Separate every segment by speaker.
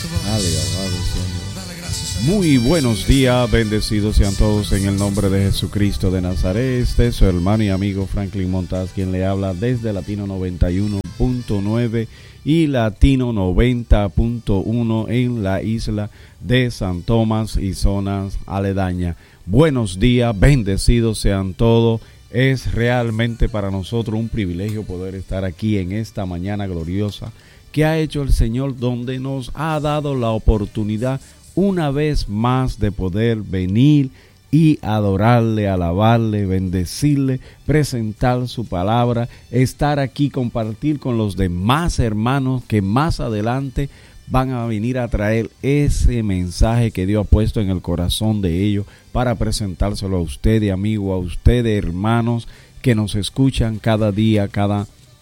Speaker 1: Dale, alabado Señor. Muy buenos días, bendecidos sean todos en el nombre de Jesucristo de Nazaret. Este es su hermano y amigo Franklin Montaz, quien le habla desde Latino 91.9 y Latino 90.1 en la isla de San Tomás y zonas aledañas. Buenos días, bendecidos sean todos. Es realmente para nosotros un privilegio poder estar aquí en esta mañana gloriosa que ha hecho el Señor, donde nos ha dado la oportunidad una vez más de poder venir y adorarle, alabarle, bendecirle, presentar su palabra, estar aquí, compartir con los demás hermanos que más adelante van a venir a traer ese mensaje que Dios ha puesto en el corazón de ellos para presentárselo a ustedes, amigos, a ustedes, hermanos, que nos escuchan cada día, cada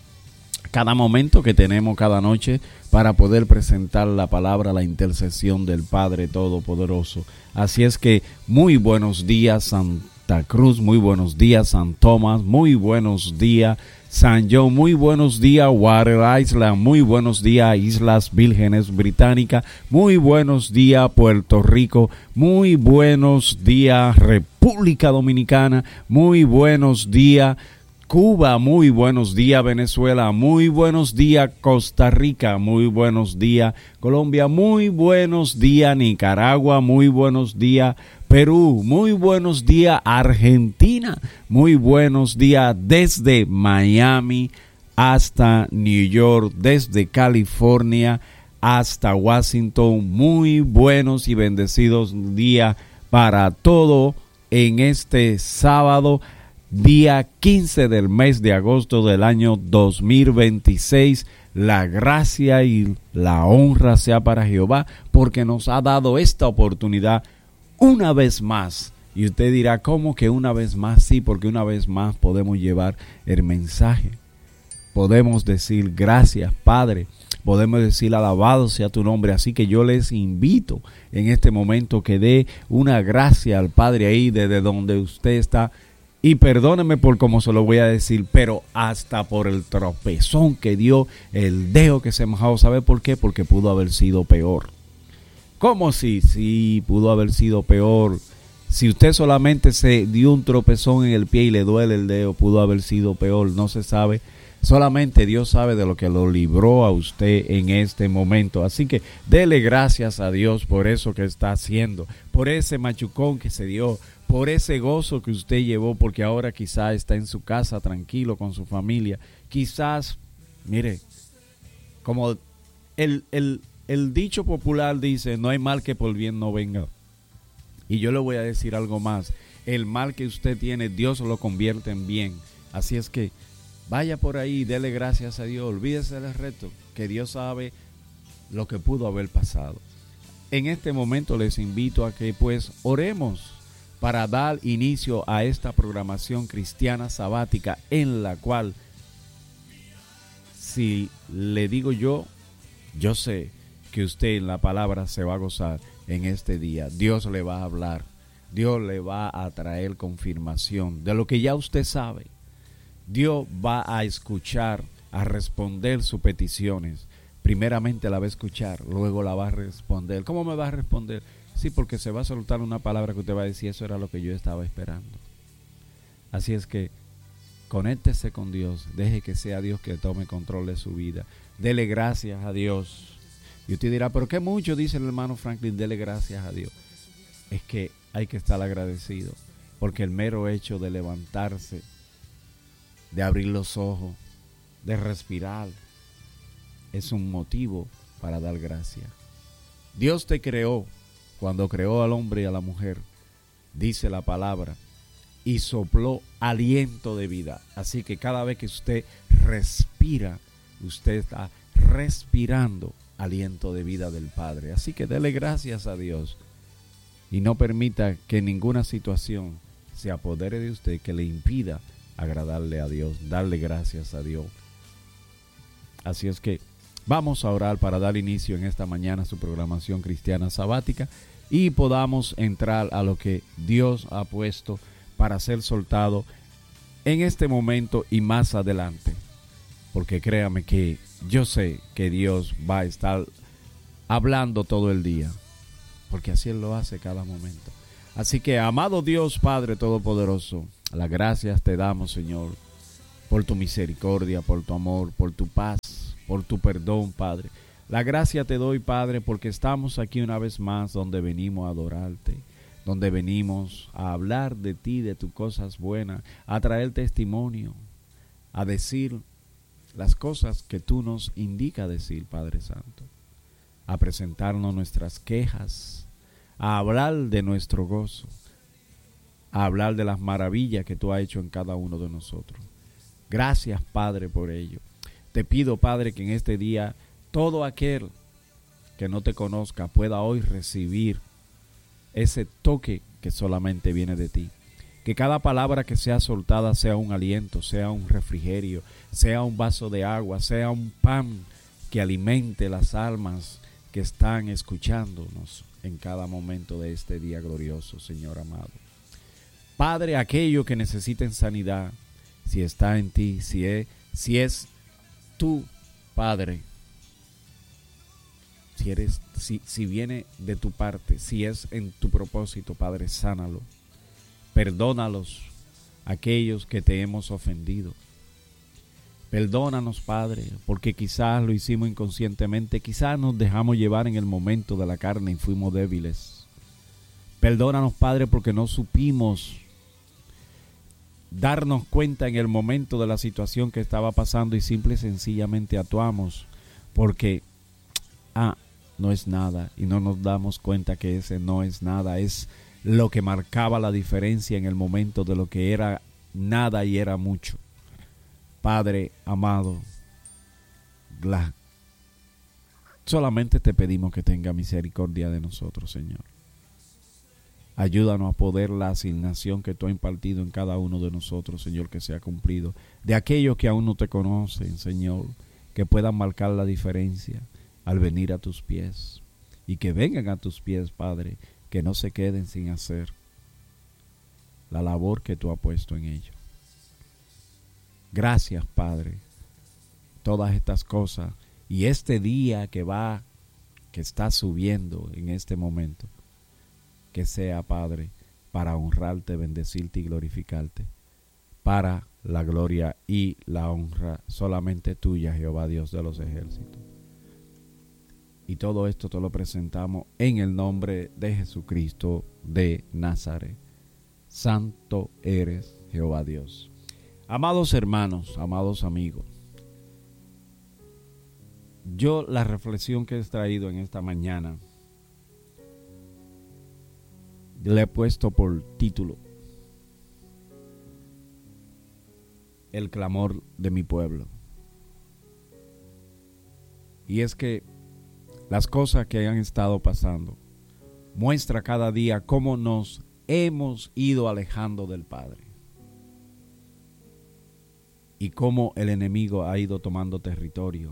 Speaker 1: momento que tenemos, cada noche, para poder presentar la palabra, la intercesión del Padre Todopoderoso. Así es que muy buenos días Santa Cruz, muy buenos días San Tomás, muy buenos días San John, muy buenos días Water Island, muy buenos días Islas Vírgenes Británicas, muy buenos días Puerto Rico, muy buenos días República Dominicana, muy buenos días Cuba, muy buenos días Venezuela, muy buenos días Costa Rica, muy buenos días Colombia, muy buenos días Nicaragua, muy buenos días Perú, muy buenos días Argentina, muy buenos días desde Miami hasta New York, desde California hasta Washington. Muy buenos y bendecidos días para todo en este sábado, día 15 del mes de agosto del año 2026. La gracia y la honra sea para Jehová, porque nos ha dado esta oportunidad una vez más. Y usted dirá, ¿cómo que una vez más? Sí, porque una vez más podemos llevar el mensaje. Podemos decir gracias, Padre. Podemos decir alabado sea tu nombre. Así que yo les invito en este momento que dé una gracia al Padre ahí desde donde usted está. Y perdóneme por cómo se lo voy a decir, pero hasta por el tropezón que dio, el dedo que se mojó. ¿Sabe por qué? Porque pudo haber sido peor. ¿Cómo si? Sí, pudo haber sido peor. Si usted solamente se dio un tropezón en el pie y le duele el dedo, pudo haber sido peor. No se sabe. Solamente Dios sabe de lo que lo libró a usted en este momento. Así que dele gracias a Dios por eso que está haciendo, por ese machucón que se dio, por ese gozo que usted llevó, porque ahora quizás está en su casa tranquilo con su familia. Quizás, mire, como el dicho popular dice, no hay mal que por bien no venga. Y yo le voy a decir algo más. El mal que usted tiene, Dios lo convierte en bien. Así es que vaya por ahí, dele gracias a Dios, olvídese del resto, que Dios sabe lo que pudo haber pasado. En este momento les invito a que pues oremos para dar inicio a esta programación cristiana sabática, en la cual, si le digo yo sé que usted en la palabra se va a gozar en este día. Dios le va a hablar, Dios le va a traer confirmación de lo que ya usted sabe. Dios va a escuchar, a responder sus peticiones. Primeramente la va a escuchar, luego la va a responder. ¿Cómo me va a responder? Sí, porque se va a soltar una palabra que usted va a decir, eso era lo que yo estaba esperando. Así es que conéctese con Dios, deje que sea Dios que tome control de su vida. Dele gracias a Dios. Y usted dirá, ¿pero qué mucho dice el hermano Franklin? Dele gracias a Dios. Es que hay que estar agradecido, porque el mero hecho de levantarse, de abrir los ojos, de respirar, es un motivo para dar gracias. Dios te creó, cuando creó al hombre y a la mujer, dice la palabra, y sopló aliento de vida. Así que cada vez que usted respira, usted está respirando aliento de vida del Padre. Así que dele gracias a Dios y no permita que ninguna situación se apodere de usted que le impida agradarle a Dios, darle gracias a Dios. Así es que vamos a orar para dar inicio en esta mañana a su programación cristiana sabática y podamos entrar a lo que Dios ha puesto para ser soltado en este momento y más adelante. Porque créame que yo sé que Dios va a estar hablando todo el día, porque así Él lo hace cada momento. Así que, amado Dios Padre Todopoderoso, las gracias te damos, Señor, por tu misericordia, por tu amor, por tu paz, por tu perdón, Padre. La gracia te doy, Padre, porque estamos aquí una vez más donde venimos a adorarte, donde venimos a hablar de ti, de tus cosas buenas, a traer testimonio, a decir las cosas que tú nos indicas decir, Padre Santo, a presentarnos nuestras quejas, a hablar de nuestro gozo, a hablar de las maravillas que tú has hecho en cada uno de nosotros. Gracias, Padre, por ello. Te pido, Padre, que en este día todo aquel que no te conozca pueda hoy recibir ese toque que solamente viene de ti. Que cada palabra que sea soltada sea un aliento, sea un refrigerio, sea un vaso de agua, sea un pan que alimente las almas que están escuchándonos en cada momento de este día glorioso, Señor amado. Padre, aquello que necesiten sanidad, si está en ti, si es tú, Padre, si viene de tu parte, si es en tu propósito, Padre, sánalo. Perdónalos aquellos que te hemos ofendido. Perdónanos, Padre, porque quizás lo hicimos inconscientemente, quizás nos dejamos llevar en el momento de la carne y fuimos débiles. Perdónanos, Padre, porque no supimos darnos cuenta en el momento de la situación que estaba pasando y simple y sencillamente actuamos porque no es nada, y no nos damos cuenta que ese no es nada, es lo que marcaba la diferencia en el momento de lo que era nada y era mucho. Padre amado, solamente te pedimos que tenga misericordia de nosotros, Señor. Ayúdanos a poder la asignación que tú has impartido en cada uno de nosotros, Señor, que sea cumplido. De aquellos que aún no te conocen, Señor, que puedan marcar la diferencia al venir a tus pies. Y que vengan a tus pies, Padre, que no se queden sin hacer la labor que tú has puesto en ellos. Gracias, Padre, todas estas cosas y este día que está subiendo en este momento, que sea, Padre, para honrarte, bendecirte y glorificarte, para la gloria y la honra solamente tuya, Jehová Dios de los ejércitos. Y todo esto te lo presentamos en el nombre de Jesucristo de Nazaret. Santo eres, Jehová Dios. Amados hermanos, amados amigos, yo la reflexión que he traído en esta mañana le he puesto por título: El clamor de mi pueblo. Y es que las cosas que han estado pasando muestra cada día cómo nos hemos ido alejando del Padre y cómo el enemigo ha ido tomando territorio.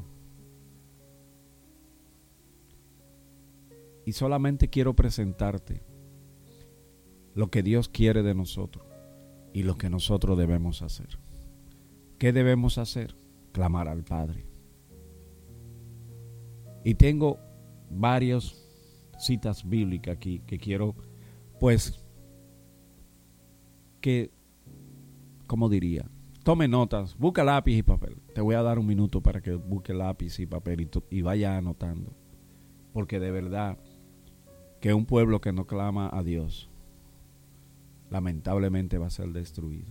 Speaker 1: Y solamente quiero presentarte lo que Dios quiere de nosotros y lo que nosotros debemos hacer. ¿Qué debemos hacer? Clamar al Padre. Y tengo varias citas bíblicas aquí que quiero, ¿cómo diría? Tome notas, busca lápiz y papel. Te voy a dar un minuto para que busque lápiz y papel y vaya anotando. Porque de verdad que un pueblo que no clama a Dios, lamentablemente va a ser destruido.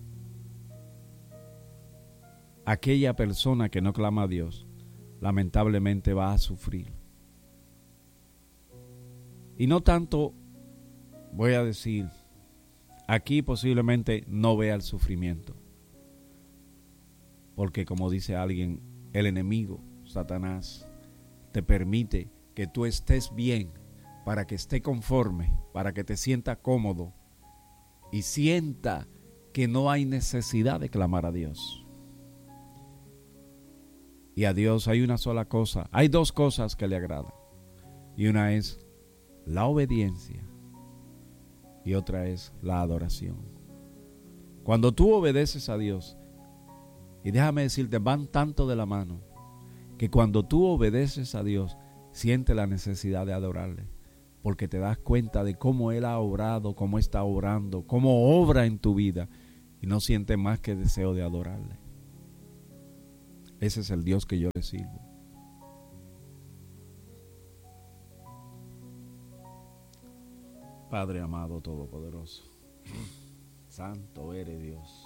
Speaker 1: Aquella persona que no clama a Dios, lamentablemente va a sufrir. Y no tanto, voy a decir, aquí posiblemente no vea el sufrimiento. Porque como dice alguien, el enemigo, Satanás, te permite que tú estés bien para que esté conforme, para que te sienta cómodo y sienta que no hay necesidad de clamar a Dios. Y a Dios hay una sola cosa, hay dos cosas que le agradan. Y una es la obediencia y otra es la adoración. Cuando tú obedeces a Dios, y déjame decirte, van tanto de la mano, que cuando tú obedeces a Dios, siente la necesidad de adorarle, porque te das cuenta de cómo Él ha obrado, cómo está obrando, cómo obra en tu vida, y no sientes más que deseo de adorarle. Ese es el Dios que yo le sirvo. Padre amado todopoderoso, santo eres Dios.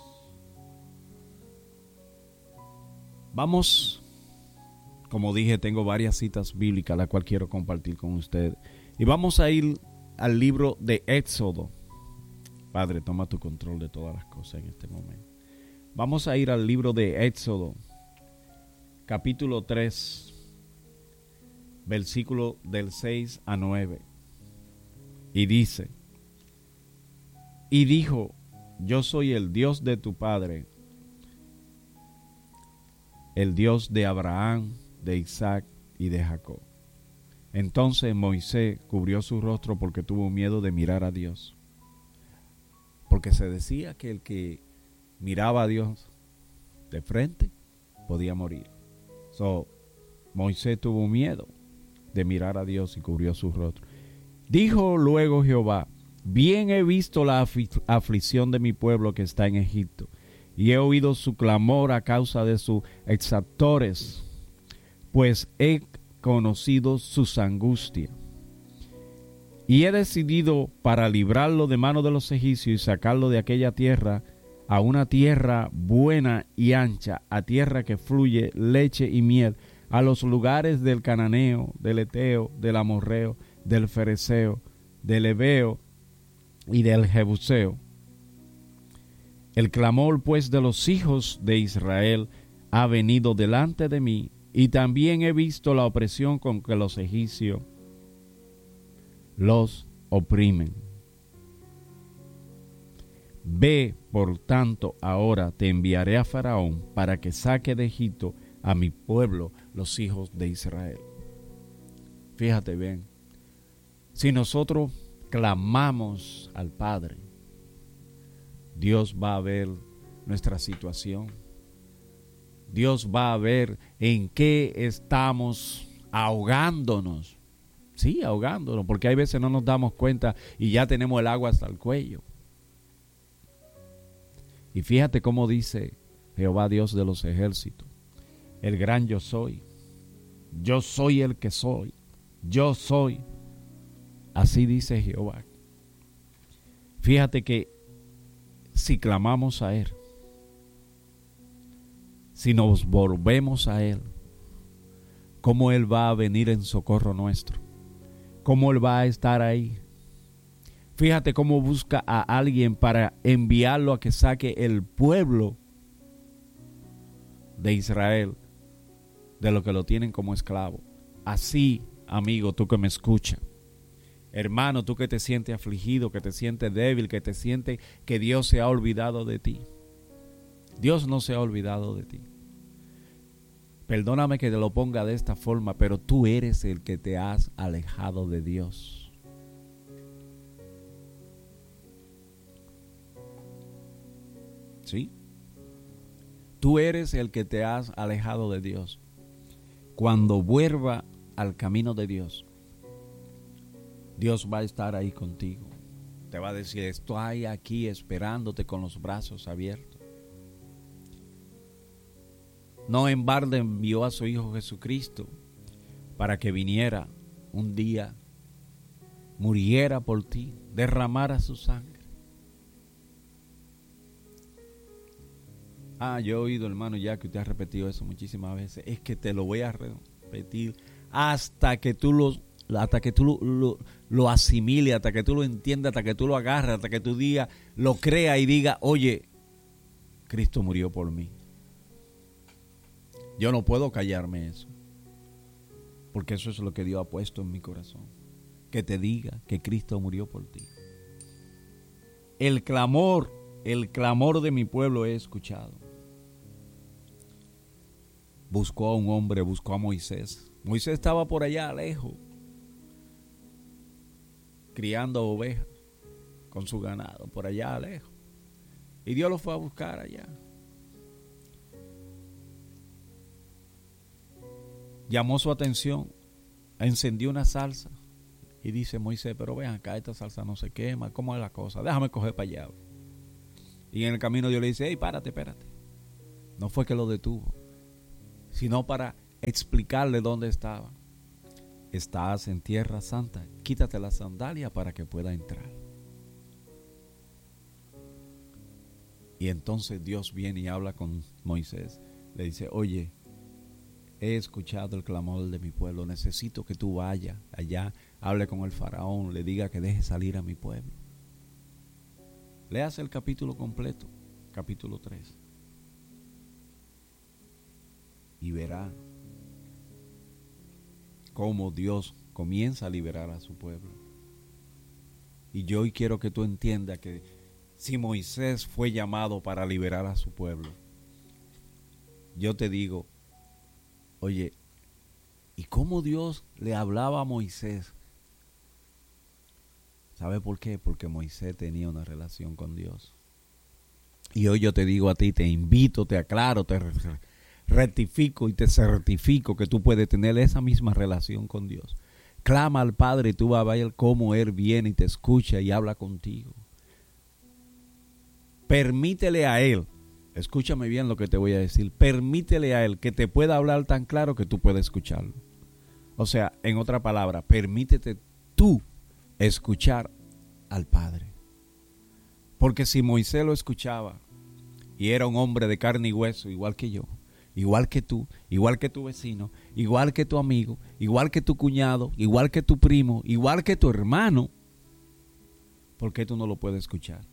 Speaker 1: Vamos, como dije, tengo varias citas bíblicas las cuales quiero compartir con ustedes. Y vamos a ir al libro de Éxodo. Padre, toma tu control de todas las cosas en este momento. Vamos a ir al libro de Éxodo, capítulo 3, versículo del 6 a 9. Y dice: y dijo, yo soy el Dios de tu padre, el Dios de Abraham, de Isaac y de Jacob. Entonces Moisés cubrió su rostro porque tuvo miedo de mirar a Dios, porque se decía que el que miraba a Dios de frente podía morir. Moisés tuvo miedo de mirar a Dios y cubrió su rostro. Dijo luego Jehová: bien he visto la aflicción de mi pueblo que está en Egipto, y he oído su clamor a causa de sus exactores, pues he conocido sus angustias. Y he decidido para librarlo de mano de los egipcios y sacarlo de aquella tierra a una tierra buena y ancha, a tierra que fluye leche y miel, a los lugares del cananeo, del eteo, del amorreo, del fereceo, del heveo y del jebuseo. El clamor pues de los hijos de Israel ha venido delante de mí, y también he visto la opresión con que los egipcios los oprimen. Ve, por tanto, ahora te enviaré a Faraón para que saque de Egipto a mi pueblo, los hijos de Israel. Fíjate bien, si nosotros clamamos al Padre, Dios va a ver nuestra situación. Dios va a ver en qué estamos ahogándonos. Sí, ahogándonos, porque hay veces no nos damos cuenta y ya tenemos el agua hasta el cuello. Y fíjate cómo dice Jehová Dios de los ejércitos: el gran yo soy el que soy, yo soy. Así dice Jehová. Fíjate que si clamamos a Él, si nos volvemos a Él, cómo Él va a venir en socorro nuestro, cómo Él va a estar ahí. Fíjate cómo busca a alguien para enviarlo a que saque el pueblo de Israel de lo que lo tienen como esclavo. Así, amigo, tú que me escuchas, hermano, tú que te sientes afligido, que te sientes débil, que te sientes que Dios se ha olvidado de ti. Dios no se ha olvidado de ti. Perdóname que te lo ponga de esta forma, pero tú eres el que te has alejado de Dios. ¿Sí? Tú eres el que te has alejado de Dios. Cuando vuelva al camino de Dios, Dios va a estar ahí contigo. Te va a decir: estoy aquí esperándote con los brazos abiertos. No en balde envió a su Hijo Jesucristo para que viniera un día, muriera por ti, derramara su sangre. Yo he oído, hermano, ya que usted ha repetido eso muchísimas veces. Es que te lo voy a repetir hasta que tú lo asimiles, hasta que tú lo entiendas, hasta que tú lo agarres, hasta que tú digas, lo creas y digas: oye, Cristo murió por mí. Yo no puedo callarme eso, porque eso es lo que Dios ha puesto en mi corazón, que te diga que Cristo murió por ti. El clamor de mi pueblo he escuchado. Buscó a un hombre, buscó a Moisés. Moisés estaba por allá lejos, criando ovejas con su ganado, por allá lejos. Y Dios lo fue a buscar allá. Llamó su atención encendió una salsa y dice Moisés, pero ven acá, esta salsa no se quema, ¿cómo es la cosa? Déjame coger para allá. Y en el camino Dios le dice, hey, párate. No fue que lo detuvo, sino para explicarle dónde estaba. Estás en tierra santa, quítate la sandalia para que pueda entrar. Y entonces Dios viene y habla con Moisés. Le dice, oye, he escuchado el clamor de mi pueblo. Necesito que tú vayas allá, hable con el faraón, le diga que deje salir a mi pueblo. Leas el capítulo completo, capítulo 3. Y verá cómo Dios comienza a liberar a su pueblo. Y yo hoy quiero que tú entiendas que si Moisés fue llamado para liberar a su pueblo, yo te digo, oye, ¿y cómo Dios le hablaba a Moisés? ¿Sabe por qué? Porque Moisés tenía una relación con Dios. Y hoy yo te digo a ti, te invito, te aclaro, te rectifico y te certifico que tú puedes tener esa misma relación con Dios. Clama al Padre y tú vas a ver cómo Él viene y te escucha y habla contigo. Permítele a Él, escúchame bien lo que te voy a decir, permítele a Él que te pueda hablar tan claro que tú puedas escucharlo. O sea, en otra palabra, permítete tú escuchar al Padre. Porque si Moisés lo escuchaba y era un hombre de carne y hueso, igual que yo, igual que tú, igual que tu vecino, igual que tu amigo, igual que tu cuñado, igual que tu primo, igual que tu hermano, ¿por qué tú no lo puedes escuchar?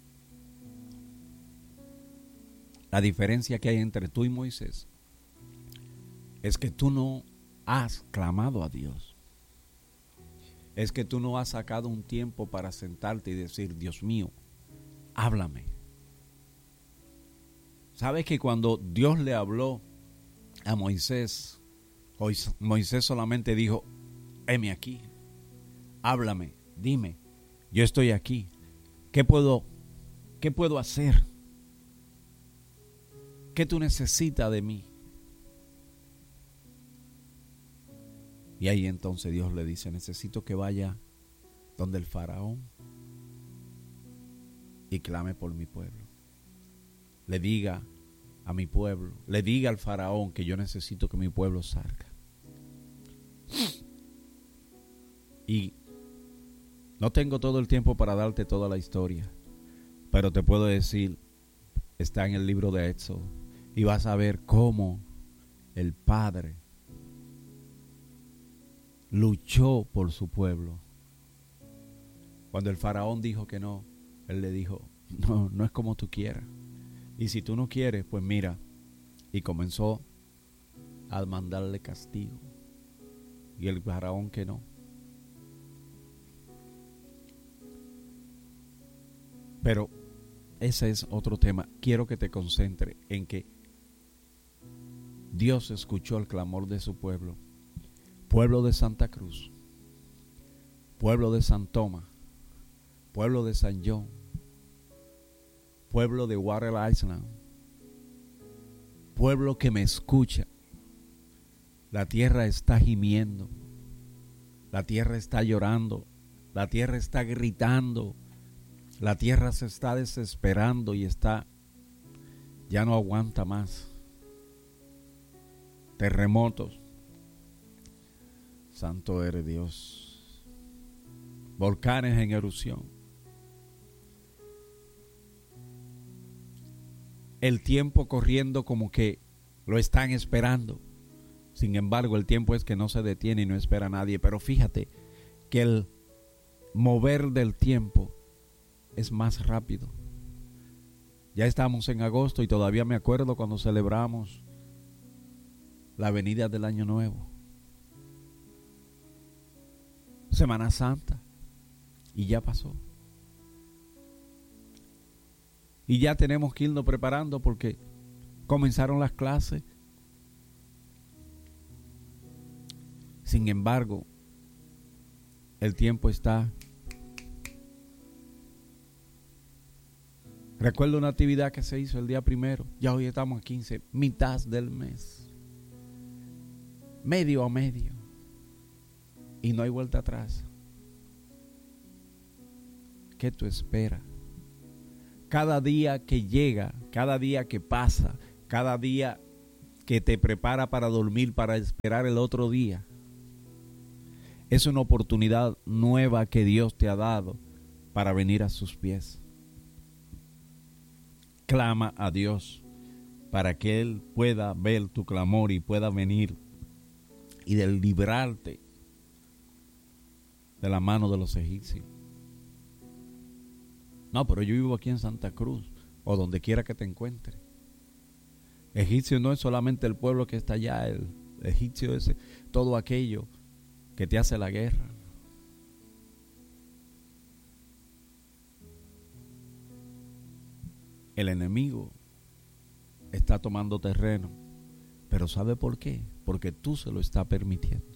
Speaker 1: La diferencia que hay entre tú y Moisés es que tú no has clamado a Dios. Es que tú no has sacado un tiempo para sentarte y decir, Dios mío, háblame. ¿Sabes que cuando Dios le habló a Moisés, Moisés solamente dijo, heme aquí, háblame, dime, yo estoy aquí, ¿qué puedo hacer? ¿Qué tú necesitas de mí? Y ahí entonces Dios le dice, necesito que vaya donde el faraón y clame por mi pueblo. Le diga a mi pueblo, le diga al faraón que yo necesito que mi pueblo salga. Y no tengo todo el tiempo para darte toda la historia, pero te puedo decir, está en el libro de Éxodo, y vas a ver cómo el Padre luchó por su pueblo. Cuando el faraón dijo que no, él le dijo, no es como tú quieras. Y si tú no quieres, pues mira. Y comenzó a mandarle castigo. Y el faraón que no. Pero ese es otro tema. Quiero que te concentres en que Dios escuchó el clamor de su pueblo. Pueblo de Santa Cruz, pueblo de San Tomás, pueblo de San John, pueblo de Water Island, pueblo que me escucha. La tierra está gimiendo, la tierra está llorando, la tierra está gritando, la tierra se está desesperando y ya no aguanta más. Terremotos. Santo eres Dios. Volcanes en erupción. El tiempo corriendo como que lo están esperando. Sin embargo, el tiempo es que no se detiene y no espera a nadie. Pero fíjate que el mover del tiempo es más rápido. Ya estamos en agosto y todavía me acuerdo cuando celebramos la venida del Año Nuevo. Semana Santa. Y ya pasó. Y ya tenemos que irnos preparando porque comenzaron las clases. Sin embargo, el tiempo está. Recuerdo una actividad que se hizo el día 1. Ya hoy estamos a 15. Mitad del mes. Medio a medio. y no hay vuelta atrás. ¿Qué tú esperas? Cada día que llega, cada día que pasa, cada día que te prepara para dormir, para esperar el otro día, es una oportunidad nueva que Dios te ha dado para venir a sus pies. Clama a Dios para que Él pueda ver tu clamor y pueda venir y de librarte de la mano de los egipcios. No, pero yo vivo aquí en Santa Cruz o donde quiera que te encuentres. Egipcio no es solamente el pueblo que está allá, el egipcio es todo aquello que te hace la guerra. El enemigo está tomando terreno, pero ¿sabe por qué? Porque tú se lo estás permitiendo.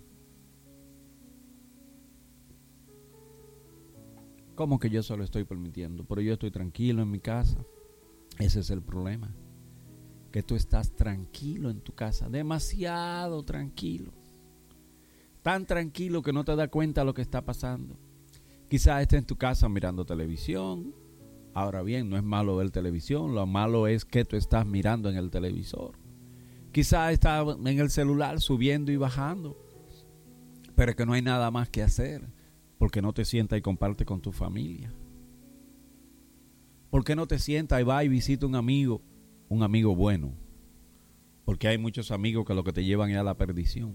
Speaker 1: ¿Cómo que yo se lo estoy permitiendo? Pero yo estoy tranquilo en mi casa. Ese es el problema, que tú estás tranquilo en tu casa, demasiado tranquilo, tan tranquilo que no te das cuenta de lo que está pasando. Quizás estés en tu casa mirando televisión. Ahora bien, no es malo ver televisión, lo malo es que tú estás mirando en el televisor. Quizás estás en el celular subiendo y bajando, pero que no hay nada más que hacer, porque no te sientas y comparte con tu familia. ¿Por qué no te sientas y vas y visita un amigo bueno? Porque hay muchos amigos que lo que te llevan es a la perdición.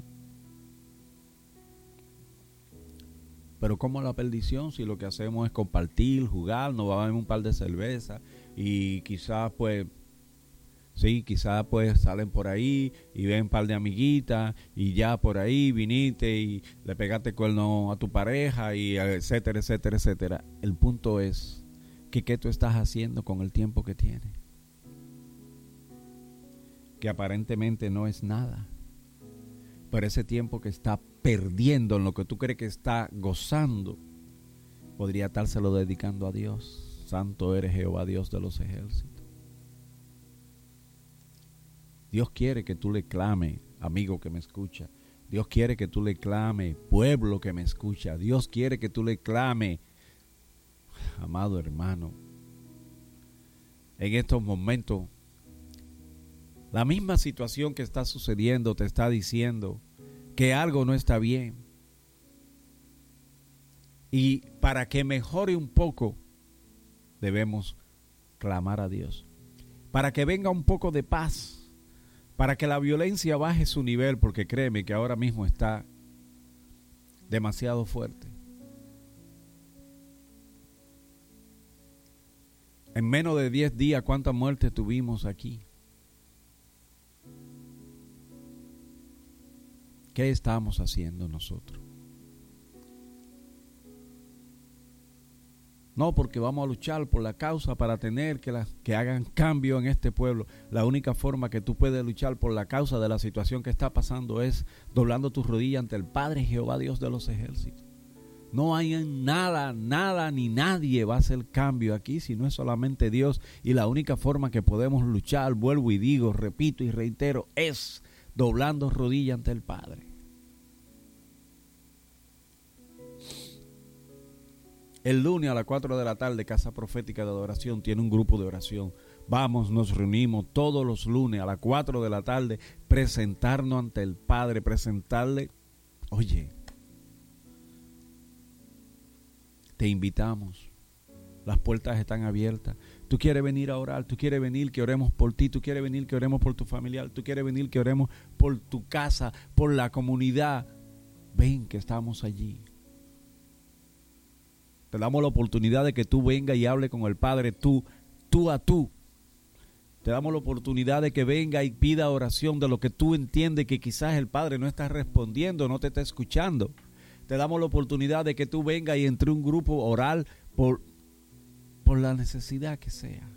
Speaker 1: Pero ¿cómo la perdición? Si lo que hacemos es compartir, jugar, nos vamos a beber un par de cervezas y quizás pues salen por ahí y ven un par de amiguitas y ya por ahí viniste y le pegaste cuerno a tu pareja y etcétera, etcétera, etcétera. El punto es que ¿qué tú estás haciendo con el tiempo que tienes? Que aparentemente no es nada, pero ese tiempo que está perdiendo en lo que tú crees que está gozando, podría estárselo dedicando a Dios. Santo eres Jehová, Dios de los ejércitos. Dios quiere que tú le clames, amigo que me escucha. Dios quiere que tú le clames, pueblo que me escucha. Dios quiere que tú le clames, amado hermano. En estos momentos, la misma situación que está sucediendo te está diciendo que algo no está bien. Y para que mejore un poco, debemos clamar a Dios. Para que venga un poco de paz. Para que la violencia baje su nivel, porque créeme que ahora mismo está demasiado fuerte. En menos de 10 días, ¿cuántas muertes tuvimos aquí? ¿Qué estamos haciendo nosotros? No, porque vamos a luchar por la causa para tener que hagan cambio en este pueblo. La única forma que tú puedes luchar por la causa de la situación que está pasando es doblando tus rodillas ante el Padre Jehová, Dios de los ejércitos. No hay nada ni nadie va a hacer cambio aquí si no es solamente Dios. Y la única forma que podemos luchar, vuelvo y digo, repito y reitero, es doblando rodillas ante el Padre. El lunes a las 4 de la tarde, Casa Profética de Adoración tiene un grupo de oración. Vamos, nos reunimos todos los lunes a las 4 de la tarde, presentarnos ante el Padre, presentarle, oye, te invitamos, las puertas están abiertas. Tú quieres venir a orar, tú quieres venir que oremos por ti, tú quieres venir que oremos por tu familiar, tú quieres venir que oremos por tu casa, por la comunidad. Ven que estamos allí. Te damos la oportunidad de que tú vengas y hable con el Padre, tú a tú. Te damos la oportunidad de que venga y pida oración de lo que tú entiendes que quizás el Padre no está respondiendo, no te está escuchando. Te damos la oportunidad de que tú vengas y entre un grupo orar por la necesidad que sea.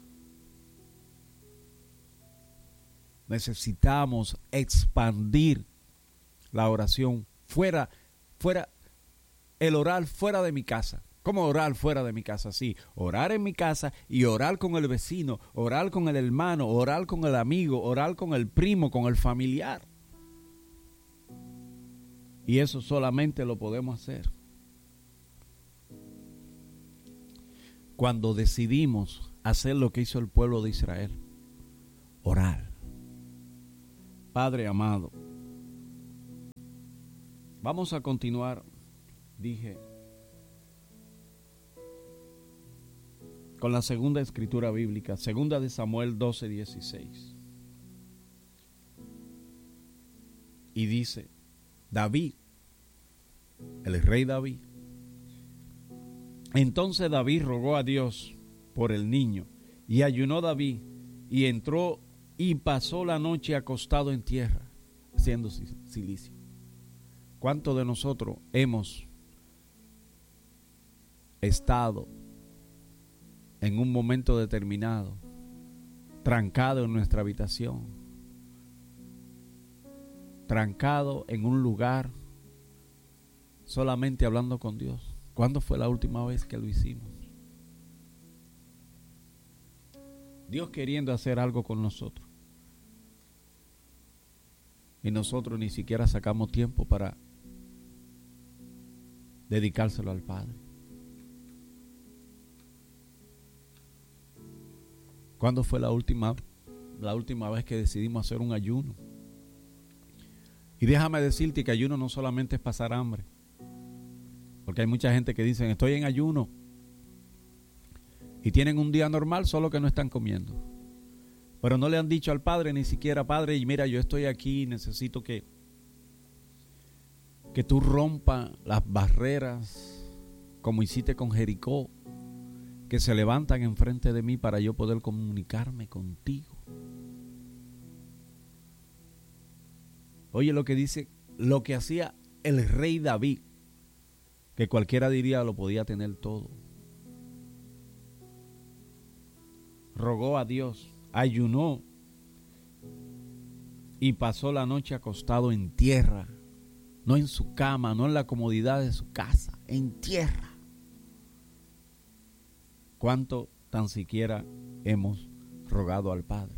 Speaker 1: Necesitamos expandir la oración fuera, el orar fuera de mi casa. ¿Cómo orar fuera de mi casa? Sí, orar en mi casa y orar con el vecino, orar con el hermano, orar con el amigo, orar con el primo, con el familiar. Y eso solamente lo podemos hacer cuando decidimos hacer lo que hizo el pueblo de Israel: orar. Padre amado, vamos a continuar, con la segunda escritura bíblica, segunda de Samuel 12:16. Y dice: David, el rey David. Entonces David rogó a Dios por el niño, y ayunó David, y entró y pasó la noche acostado en tierra, haciendo cilicio. ¿Cuántos de nosotros hemos estado en un momento determinado trancado en nuestra habitación, trancado en un lugar, solamente hablando con Dios? ¿Cuándo fue la última vez que lo hicimos? Dios queriendo hacer algo con nosotros, y nosotros ni siquiera sacamos tiempo para dedicárselo al Padre. ¿Cuándo fue la última vez que decidimos hacer un ayuno? Y déjame decirte que ayuno no solamente es pasar hambre, porque hay mucha gente que dice: estoy en ayuno, y tienen un día normal, solo que no están comiendo, pero no le han dicho al Padre ni siquiera: Padre, y mira, yo estoy aquí, necesito que tú rompas las barreras como hiciste con Jericó, que se levantan enfrente de mí para yo poder comunicarme contigo. Oye lo que dice, lo que hacía el rey David, que cualquiera diría lo podía tener todo. Rogó a Dios, ayunó y pasó la noche acostado en tierra, no en su cama, no en la comodidad de su casa, en tierra. ¿Cuánto tan siquiera hemos rogado al Padre?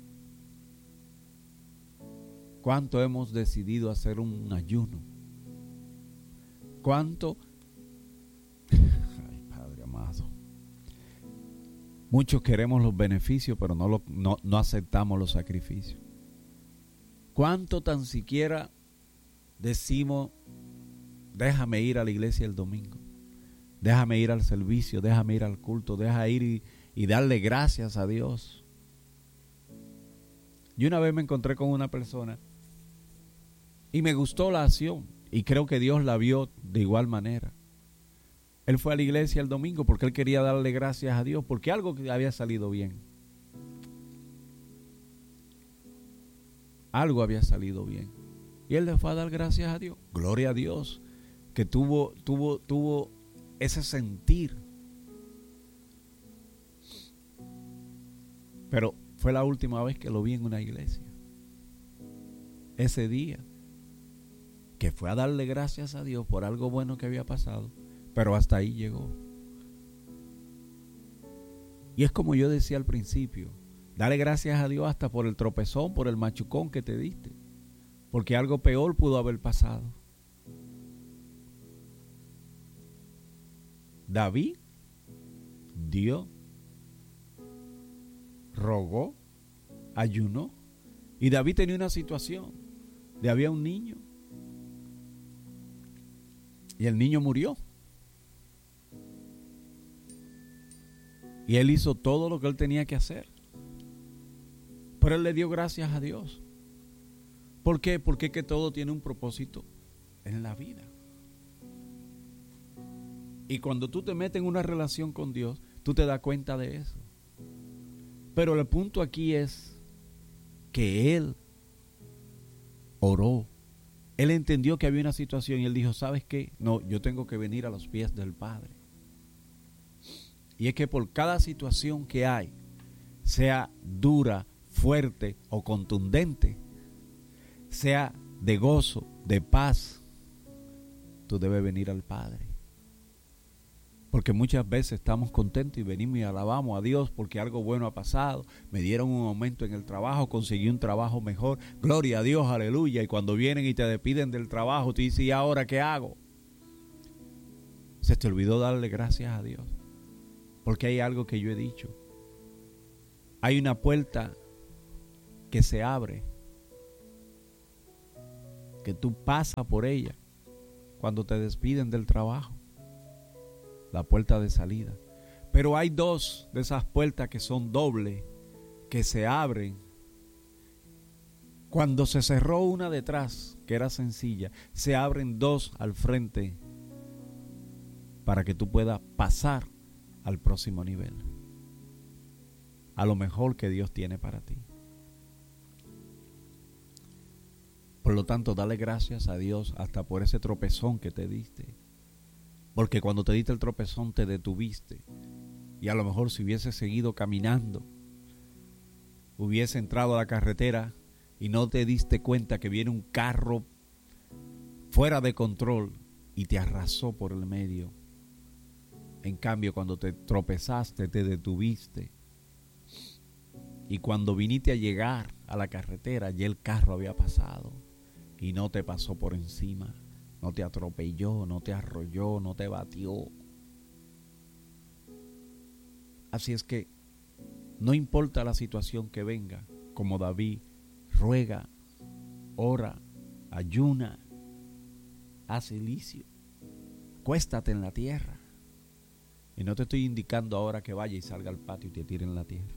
Speaker 1: ¿Cuánto hemos decidido hacer un ayuno? ¿Cuánto? Ay, Padre amado. Muchos queremos los beneficios, pero no aceptamos los sacrificios. ¿Cuánto tan siquiera decimos: déjame ir a la iglesia el domingo, déjame ir al servicio, déjame ir al culto, déjame ir y darle gracias a Dios? Yo una vez me encontré con una persona y me gustó la acción, y creo que Dios la vio de igual manera. Él fue a la iglesia el domingo porque él quería darle gracias a Dios, porque algo que había salido bien. Algo había salido bien. Y él le fue a dar gracias a Dios. Gloria a Dios que tuvo ese sentir. Pero fue la última vez que lo vi en una iglesia. Ese día, que fue a darle gracias a Dios por algo bueno que había pasado, pero hasta ahí llegó. Y es como yo decía al principio: dale gracias a Dios hasta por el tropezón, por el machucón que te diste, porque algo peor pudo haber pasado. David dio, rogó, ayunó, y David tenía una situación: había un niño y el niño murió, y él hizo todo lo que él tenía que hacer, pero él le dio gracias a Dios. ¿Por qué? Porque es que todo tiene un propósito en la vida. Y cuando tú te metes en una relación con Dios, tú te das cuenta de eso. Pero el punto aquí es que él oró. Él entendió que había una situación y él dijo: ¿sabes qué? No, yo tengo que venir a los pies del Padre. Y es que por cada situación que hay, sea dura, fuerte o contundente, sea de gozo, de paz, tú debes venir al Padre. Porque muchas veces estamos contentos y venimos y alabamos a Dios porque algo bueno ha pasado. Me dieron un aumento en el trabajo, conseguí un trabajo mejor. Gloria a Dios, aleluya. Y cuando vienen y te despiden del trabajo, tú dices, ¿y ahora qué hago? Se te olvidó darle gracias a Dios. Porque hay algo que yo he dicho. Hay una puerta que se abre, que tú pasas por ella cuando te despiden del trabajo. La puerta de salida. Pero hay dos de esas puertas que son dobles, que se abren. Cuando se cerró una detrás, que era sencilla, se abren dos al frente para que tú puedas pasar al próximo nivel, a lo mejor que Dios tiene para ti. Por lo tanto, dale gracias a Dios hasta por ese tropezón que te diste. Porque cuando te diste el tropezón te detuviste. Y a lo mejor si hubiese seguido caminando, hubiese entrado a la carretera y no te diste cuenta que viene un carro fuera de control y te arrasó por el medio. En cambio, cuando te tropezaste, te detuviste. Y cuando viniste a llegar a la carretera, ya el carro había pasado y no te pasó por encima. No te atropelló, no te arrolló, no te batió. Así es que no importa la situación que venga, como David, ruega, ora, ayuna, haz silicio, acuéstate en la tierra. Y no te estoy indicando ahora que vaya y salga al patio y te tire en la tierra.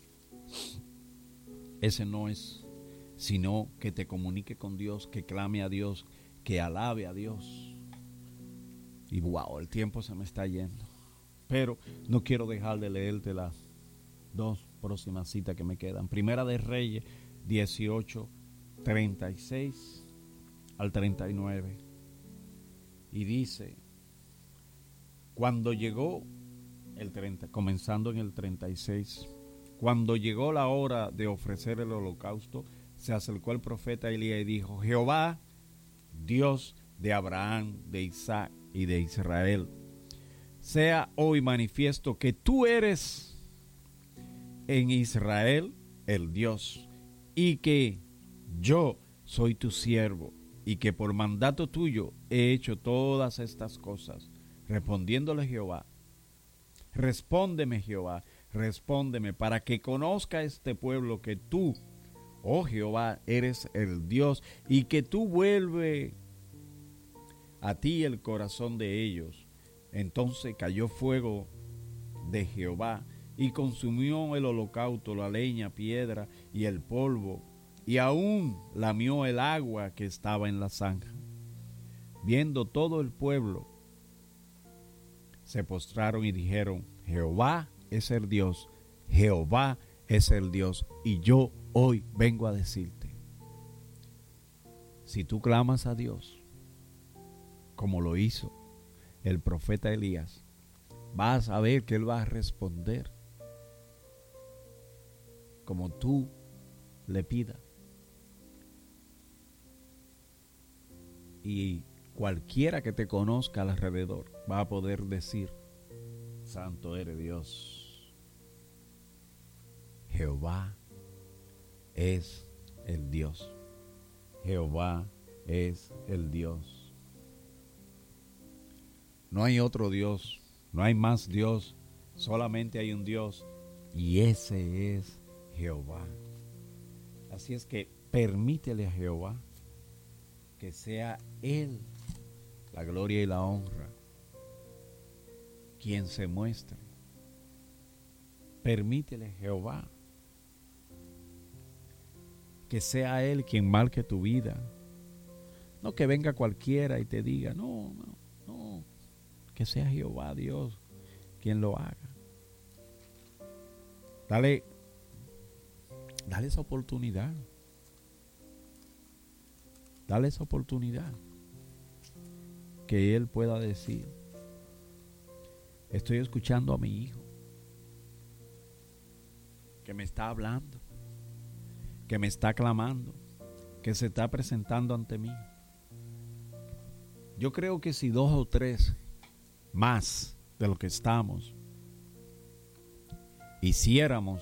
Speaker 1: Ese no es, sino que te comunique con Dios, que clame a Dios, que alabe a Dios. Y wow, el tiempo se me está yendo. Pero no quiero dejar de leerte las dos próximas citas que me quedan. Primera de Reyes 18, 36 al 39. Y dice, cuando llegó el 30, comenzando en el 36, cuando llegó la hora de ofrecer el holocausto, se acercó el profeta Elías y dijo, Jehová, Dios de Abraham, de Isaac y de Israel, sea hoy manifiesto que tú eres en Israel el Dios, y que yo soy tu siervo, y que por mandato tuyo he hecho todas estas cosas. Respondiéndole Jehová, respóndeme Jehová, respóndeme, para que conozca este pueblo que tú, oh Jehová, eres el Dios, y que tú vuelve a ti el corazón de ellos. Entonces cayó fuego de Jehová y consumió el holocausto, la leña, piedra y el polvo, y aún lamió el agua que estaba en la zanja. Viendo todo el pueblo, se postraron y dijeron, Jehová es el Dios, Jehová es el Dios, y yo hoy vengo a decirte, si tú clamas a Dios, como lo hizo el profeta Elías, vas a ver que Él va a responder como tú le pidas. Y cualquiera que te conozca alrededor va a poder decir, santo eres Dios. Jehová es el Dios. Jehová es el Dios. No hay otro Dios, no hay más Dios, solamente hay un Dios, y ese es Jehová. Así es que permítele a Jehová que sea Él la gloria y la honra, quien se muestre. Permítele a Jehová que sea Él quien marque tu vida. No que venga cualquiera y te diga, no, que sea Jehová Dios quien lo haga. Dale esa oportunidad. Dale esa oportunidad. Que Él pueda decir, estoy escuchando a mi hijo, que me está hablando, que me está clamando, que se está presentando ante mí. Yo creo que si 2 o 3 más de lo que estamos, hiciéramos,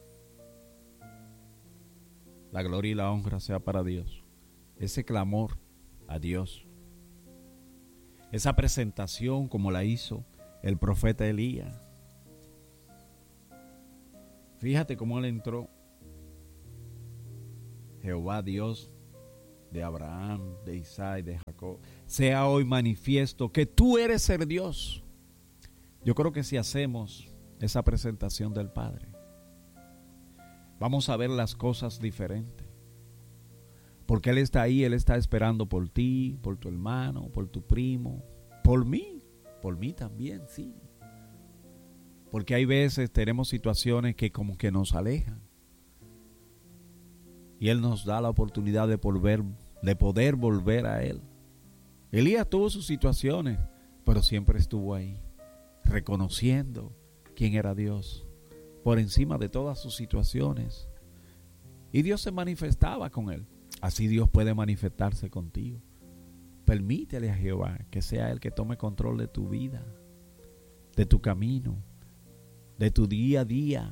Speaker 1: la gloria y la honra sea para Dios. Ese clamor a Dios, esa presentación como la hizo el profeta Elías. Fíjate cómo él entró. Jehová Dios de Abraham, de Isaac, de Jacob, sea hoy manifiesto que tú eres el Dios. Yo creo que si hacemos esa presentación del Padre, vamos a ver las cosas diferentes. Porque Él está ahí, Él está esperando por ti, por tu hermano, por tu primo, por mí también, sí. Porque hay veces tenemos situaciones que como que nos alejan. Y Él nos da la oportunidad de poder volver a Él. Elías tuvo sus situaciones, pero siempre estuvo ahí, reconociendo quién era Dios, por encima de todas sus situaciones. Y Dios se manifestaba con él. Así Dios puede manifestarse contigo. Permítele a Jehová que sea Él que tome control de tu vida, de tu camino, de tu día a día.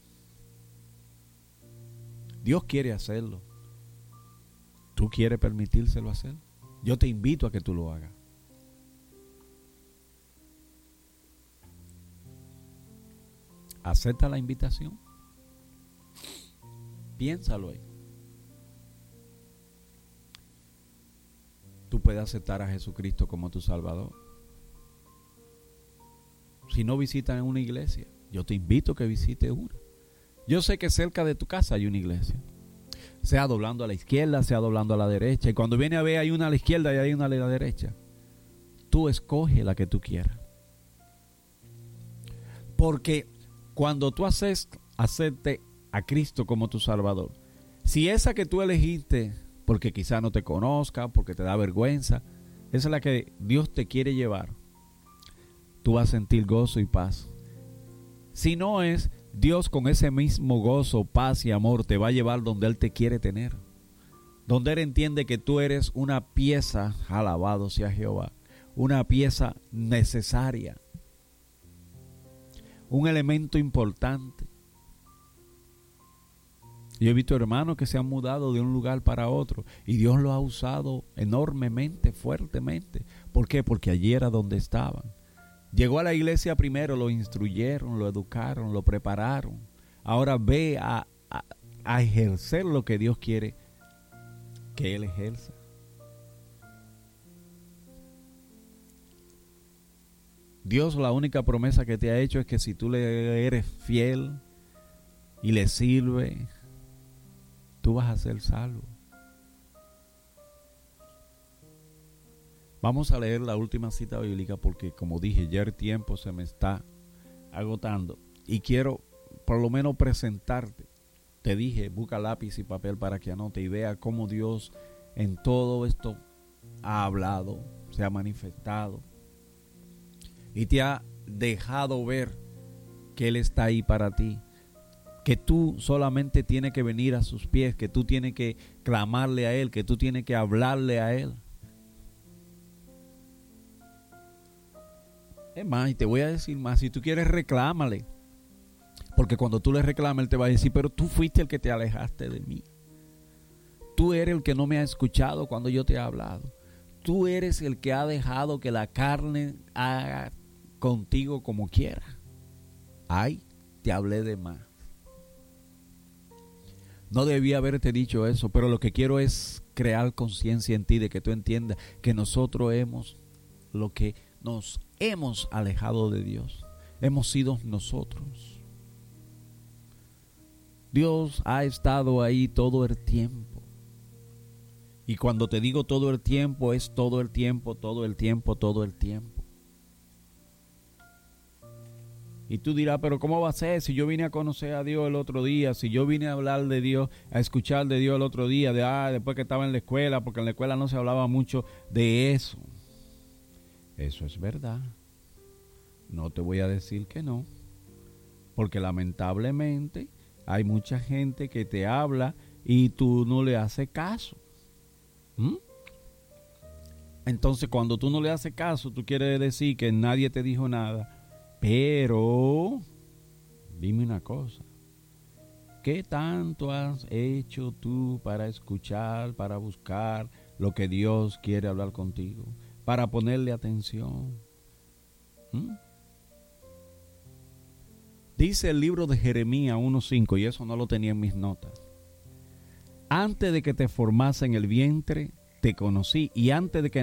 Speaker 1: Dios quiere hacerlo. ¿Tú quieres permitírselo hacer? Yo te invito a que tú lo hagas. ¿Acepta la invitación? Piénsalo ahí. Tú puedes aceptar a Jesucristo como tu Salvador. Si no visitas una iglesia, yo te invito a que visites una. Yo sé que cerca de tu casa hay una iglesia. Sea doblando a la izquierda, sea doblando a la derecha. Y cuando viene a ver, hay una a la izquierda y hay una a la derecha. Tú escoge la que tú quieras. Porque cuando tú aceptes a Cristo como tu Salvador, si esa que tú elegiste, porque quizá no te conozca, porque te da vergüenza, esa es la que Dios te quiere llevar, tú vas a sentir gozo y paz. Si no es, Dios con ese mismo gozo, paz y amor te va a llevar donde Él te quiere tener. Donde Él entiende que tú eres una pieza, alabado sea Jehová, una pieza necesaria, un elemento importante. Yo he visto hermanos que se han mudado de un lugar para otro y Dios los ha usado enormemente, fuertemente. ¿Por qué? Porque allí era donde estaban. Llegó a la iglesia primero, lo instruyeron, lo educaron, lo prepararon. Ahora ve a ejercer lo que Dios quiere que Él ejerza. Dios, la única promesa que te ha hecho es que si tú le eres fiel y le sirves, tú vas a ser salvo. Vamos a leer la última cita bíblica porque, como dije, ya el tiempo se me está agotando y quiero por lo menos presentarte. Te dije, busca lápiz y papel para que anote y vea cómo Dios en todo esto ha hablado, se ha manifestado y te ha dejado ver que Él está ahí para ti. Que tú solamente tienes que venir a sus pies, que tú tienes que clamarle a Él, que tú tienes que hablarle a Él. Es más, y te voy a decir más, si tú quieres reclámale, porque cuando tú le reclamas Él te va a decir, pero tú fuiste el que te alejaste de mí. Tú eres el que no me ha escuchado cuando yo te he hablado. Tú eres el que ha dejado que la carne haga contigo como quiera. Ay, te hablé de más. No debía haberte dicho eso, pero lo que quiero es crear conciencia en ti de que tú entiendas que nosotros lo que nos hemos alejado de Dios, hemos sido nosotros. Dios ha estado ahí todo el tiempo. Y cuando te digo todo el tiempo, es todo el tiempo, todo el tiempo, todo el tiempo. Y tú dirás, pero ¿cómo va a ser si yo vine a conocer a Dios el otro día? Si yo vine a hablar de Dios, a escuchar de Dios el otro día, después que estaba en la escuela, porque en la escuela no se hablaba mucho de eso. Eso es verdad. No te voy a decir que no. Porque lamentablemente hay mucha gente que te habla y tú no le haces caso. Entonces cuando tú no le haces caso, tú quieres decir que nadie te dijo nada. Pero, dime una cosa. ¿Qué tanto has hecho tú para escuchar, para buscar lo que Dios quiere hablar contigo? Para ponerle atención. Dice el libro de Jeremías 1:5, y eso no lo tenía en mis notas. Antes de que te formase en el vientre, te conocí, y antes de que